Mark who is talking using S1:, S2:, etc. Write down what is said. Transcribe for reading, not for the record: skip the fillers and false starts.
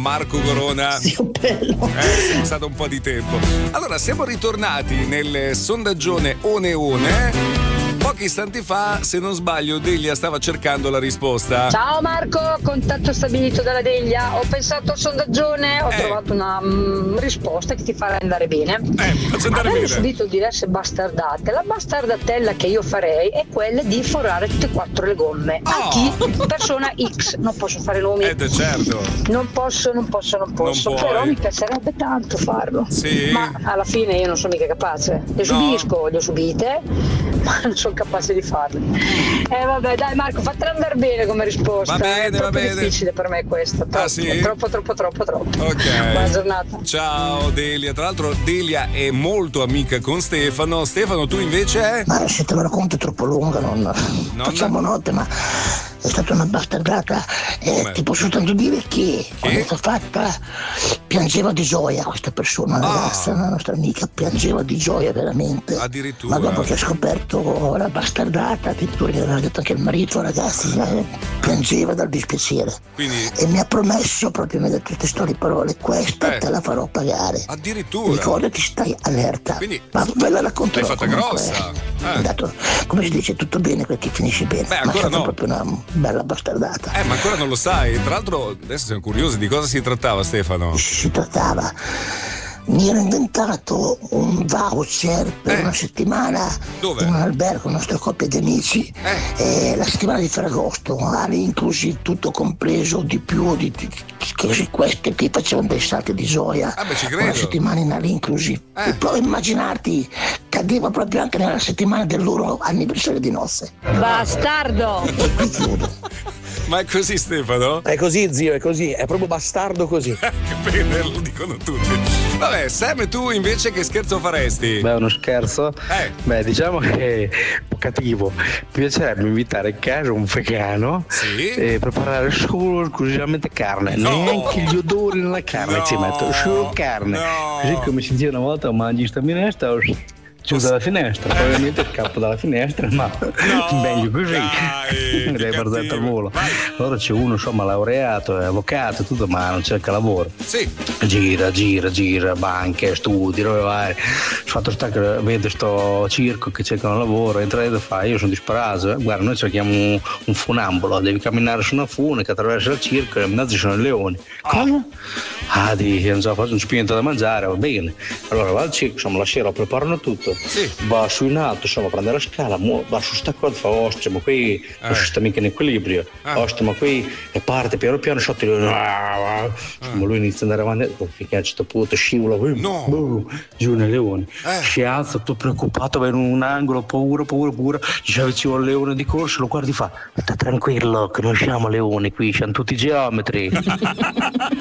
S1: Marco Corona.
S2: Zio Bello.
S1: È stato un po' di tempo. Allora, siamo ritornati nel sondaggione One. Pochi istanti fa, se non sbaglio, Delia stava cercando la risposta.
S3: Ciao Marco, contatto stabilito dalla Delia. Ho pensato al sondaggione, ho trovato una risposta che ti farà andare bene.
S1: Faccio andare bene.
S3: Ho subito diverse bastardate. La bastardatella che io farei è quella di forare tutte e 4 le gomme. A chi? Persona X. Non posso fare nomi.
S1: Certo.
S3: Non posso.
S1: Non
S3: Però mi piacerebbe tanto farlo.
S1: Sì.
S3: Ma alla fine io non sono mica capace. Le subisco, le ho subite, ma non sono capace di farle. Vabbè, dai Marco, fatela andare bene come risposta.
S1: Va bene,
S3: è troppo
S1: va bene.
S3: difficile per me questa.
S1: Sì?
S3: Troppo.
S1: Ok.
S3: Buona giornata.
S1: Ciao Delia. Tra l'altro Delia è molto amica con Stefano. Stefano, tu invece?
S2: Ma se te lo racconto è troppo lunga, non facciamo notte, ma è stata una bastardata. Ti posso soltanto dire che quando è stata fatta piangeva di gioia questa persona, la ragazza, la nostra amica, piangeva di gioia veramente.
S1: Addirittura.
S2: Ma dopo che ha scoperto la bastardata, addirittura gli aveva detto anche il marito, ragazzi, piangeva dal dispiacere.
S1: Quindi...
S2: E mi ha promesso, proprio mi ha detto testuali parole, questa te la farò pagare.
S1: Addirittura.
S2: Ricordati, stai allerta.
S1: Quindi,
S2: ma ve la racconterò.
S1: l'hai fatta
S2: comunque.
S1: grossa.
S2: È andato, come si dice, tutto bene quel che finisce bene.
S1: Beh,
S2: ma è
S1: ancora
S2: stata
S1: no.
S2: proprio una bella bastardata.
S1: Ma ancora non lo sai. Tra l'altro adesso siamo curiosi di cosa si trattava, Stefano.
S2: Si trattava, mi ero inventato un voucher per una settimana.
S1: Dove?
S2: In un albergo, una nostra coppia di amici. La settimana di Ferragosto, ali inclusi, tutto compreso, di più di queste che facevano dei salti di gioia.
S1: Ci credo.
S2: Una settimana in ali inclusi. E poi immaginarti, cadeva proprio anche nella settimana del loro anniversario di nozze.
S3: Bastardo!
S2: E qui chiudo.
S1: Ma è così, Stefano?
S4: È così, zio, è così, è proprio bastardo così.
S1: Che bene, lo dicono tutti. Vabbè, Sam, tu invece che scherzo faresti?
S5: Beh, uno scherzo? Beh, diciamo che è un po' cattivo. Mi piacerebbe invitare a casa un vegano e preparare solo esclusivamente carne. Neanche gli odori nella carne ci metto, solo carne. Così come si dice una volta, mangi sta minestra, chiusa la finestra, probabilmente scappo dalla finestra, ma meglio così. Dai barzetta al volo. Allora c'è uno, insomma, laureato, è avvocato e tutto, ma non cerca lavoro. Gira, banche, studi, robe varie. Il fatto sta che vede sto circo che cercano lavoro, entra e fa: io sono disperato, guarda, noi cerchiamo un funambolo, devi camminare su una fune che attraversa il circo e in mezzo ci sono i leoni. Cosa? Dici, non so, faccio un spinto da mangiare, va bene. Allora va al circo, insomma, la sera preparano tutto. Va su in alto, insomma, prende la scala, va su sta cosa, fa ostia, ma qui non si sta mica in equilibrio. Ostia, ma qui e parte piano piano sotto ma lui inizia ad andare avanti, finché a un certo punto scivola giù nel leone. Si alza tutto preoccupato, va in un angolo, paura, ci avvicina il leone di corso, lo guardi, fa: sta tranquillo che non siamo leoni qui, siamo tutti geometri.